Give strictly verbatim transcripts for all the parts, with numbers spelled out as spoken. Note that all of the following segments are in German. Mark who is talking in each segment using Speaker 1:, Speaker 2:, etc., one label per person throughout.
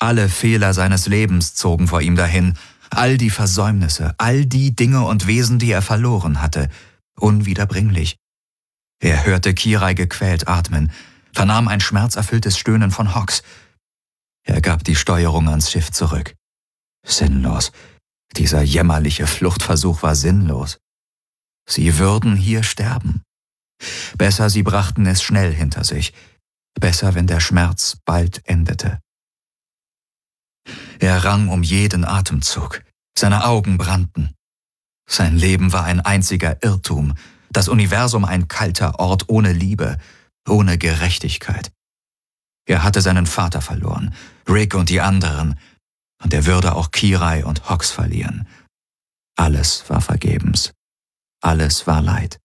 Speaker 1: Alle Fehler seines Lebens zogen vor ihm dahin, all die Versäumnisse, all die Dinge und Wesen, die er verloren hatte, unwiederbringlich. Er hörte Kirai gequält atmen, vernahm ein schmerzerfülltes Stöhnen von Hawks. Er gab die Steuerung ans Schiff zurück. Sinnlos. Dieser jämmerliche Fluchtversuch war sinnlos. Sie würden hier sterben. Besser, sie brachten es schnell hinter sich. Besser, wenn der Schmerz bald endete. Er rang um jeden Atemzug. Seine Augen brannten. Sein Leben war ein einziger Irrtum, das Universum ein kalter Ort ohne Liebe, ohne Gerechtigkeit. Er hatte seinen Vater verloren, Rick und die anderen, und er würde auch Kirai und Hawks verlieren. Alles war vergebens. Alles war Leid.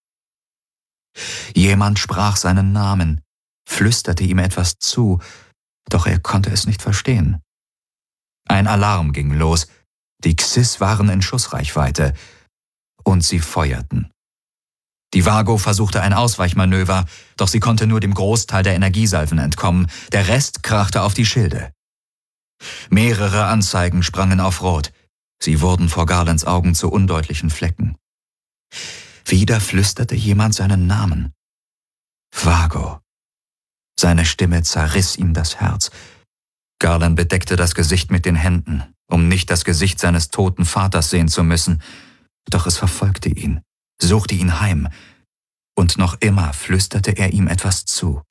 Speaker 1: Jemand sprach seinen Namen, flüsterte ihm etwas zu, doch er konnte es nicht verstehen. Ein Alarm ging los, die Xyz waren in Schussreichweite, und sie feuerten. Die Vago versuchte ein Ausweichmanöver, doch sie konnte nur dem Großteil der Energiesalven entkommen, der Rest krachte auf die Schilde. Mehrere Anzeigen sprangen auf Rot, sie wurden vor Garlands Augen zu undeutlichen Flecken. Wieder flüsterte jemand seinen Namen. Vago. Seine Stimme zerriss ihm das Herz. Garland bedeckte das Gesicht mit den Händen, um nicht das Gesicht seines toten Vaters sehen zu müssen, doch es verfolgte ihn, suchte ihn heim, und noch immer flüsterte er ihm etwas zu.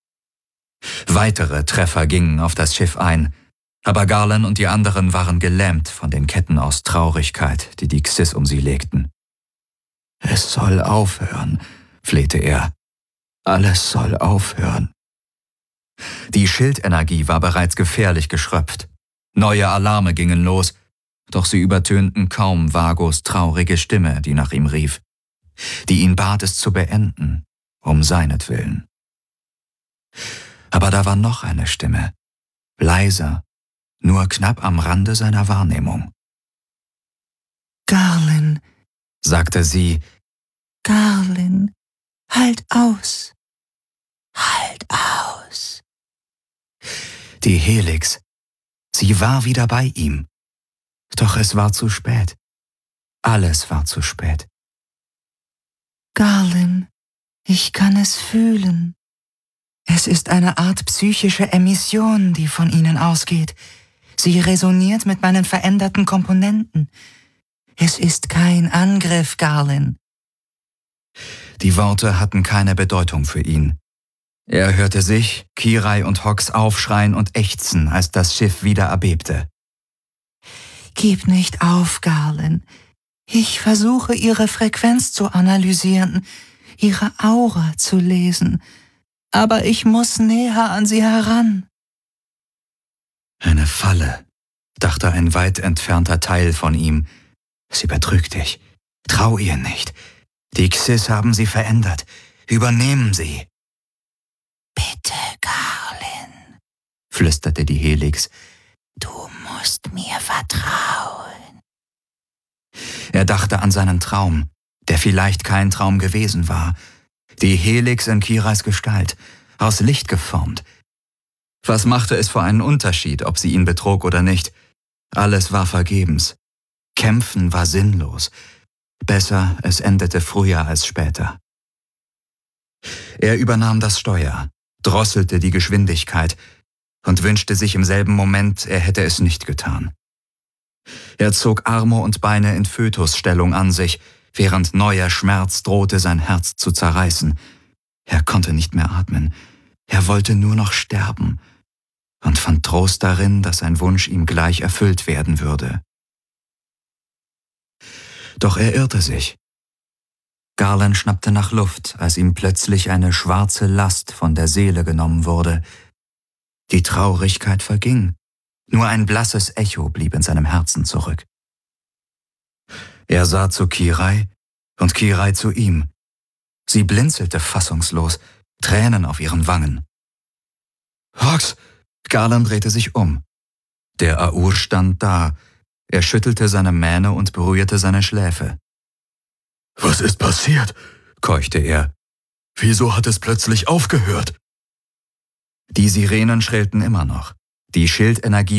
Speaker 1: Weitere Treffer gingen auf das Schiff ein, aber Garland und die anderen waren gelähmt von den Ketten aus Traurigkeit, die die Xyz um sie legten. »Es soll aufhören«, flehte er. »Alles soll aufhören.« Die Schildenergie war bereits gefährlich geschröpft. Neue Alarme gingen los, doch sie übertönten kaum Vagos traurige Stimme, die nach ihm rief, die ihn bat, es zu beenden, um seinetwillen. Aber da war noch eine Stimme, leiser, nur knapp am Rande seiner Wahrnehmung.
Speaker 2: »Garland«,
Speaker 1: sagte sie,
Speaker 2: »Garland, halt aus, halt aus.«
Speaker 1: Die Helix, sie war wieder bei ihm. Doch es war zu spät. Alles war zu spät.
Speaker 2: »Garland, ich kann es fühlen. Es ist eine Art psychische Emission, die von Ihnen ausgeht. Sie resoniert mit meinen veränderten Komponenten. Es ist kein Angriff, Garland.«
Speaker 1: Die Worte hatten keine Bedeutung für ihn. Er hörte sich, Kirai und Hawks aufschreien und ächzen, als das Schiff wieder erbebte.
Speaker 2: »Gib nicht auf, Garland. Ich versuche, Ihre Frequenz zu analysieren, Ihre Aura zu lesen, aber ich muss näher an Sie heran.«
Speaker 1: Eine Falle, dachte ein weit entfernter Teil von ihm. Sie betrügt dich. Trau ihr nicht. Die Xyz haben sie verändert. Übernehmen sie.
Speaker 2: »Bitte, Garland«,
Speaker 1: flüsterte die Helix.
Speaker 2: »Du musst mir vertrauen.«
Speaker 1: Er dachte an seinen Traum, der vielleicht kein Traum gewesen war. Die Helix in Kirais Gestalt, aus Licht geformt. Was machte es für einen Unterschied, ob sie ihn betrog oder nicht? Alles war vergebens. Kämpfen war sinnlos. Besser, es endete früher als später. Er übernahm das Steuer, drosselte die Geschwindigkeit und wünschte sich im selben Moment, er hätte es nicht getan. Er zog Arme und Beine in Fötusstellung an sich, während neuer Schmerz drohte, sein Herz zu zerreißen. Er konnte nicht mehr atmen. Er wollte nur noch sterben und fand Trost darin, dass sein Wunsch ihm gleich erfüllt werden würde. Doch er irrte sich. Garland schnappte nach Luft, als ihm plötzlich eine schwarze Last von der Seele genommen wurde. Die Traurigkeit verging. Nur ein blasses Echo blieb in seinem Herzen zurück. Er sah zu Kirai und Kirai zu ihm. Sie blinzelte fassungslos, Tränen auf ihren Wangen. »Hawks!« Garland drehte sich um. Der Aur stand da. Er schüttelte seine Mähne und berührte seine Schläfe. »Was ist passiert?« keuchte er. »Wieso hat es plötzlich aufgehört?« Die Sirenen schrillten immer noch. Die Schildenergie